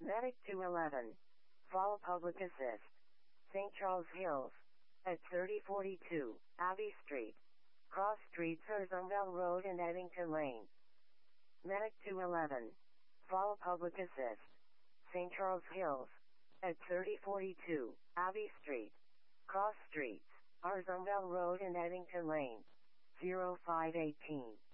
Medic 211. Follow public assist. St. Charles Hills. At 3042, Abbey Street. Cross Streets Hurstonville Road and Eddington Lane. Medic 211. Follow public assist. St. Charles Hills. At 3042, Abbey Street. Cross Streets, Hurstonville Road and Eddington Lane. 0518.